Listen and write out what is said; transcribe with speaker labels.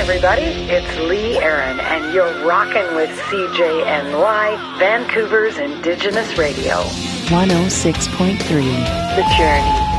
Speaker 1: everybody. It's Lee Aaron, and you're rocking with CJNY, Vancouver's Indigenous Radio.
Speaker 2: 106.3.
Speaker 1: The Journey.